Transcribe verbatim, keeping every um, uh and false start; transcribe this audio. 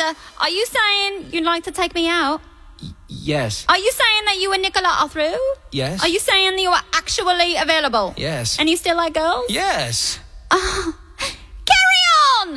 Uh, are you saying you'd like to take me out? Y- yes. Are you saying that you and Nicola are through? Yes. Are you saying that you are actually available? Yes. And you still like girls? Yes. Oh,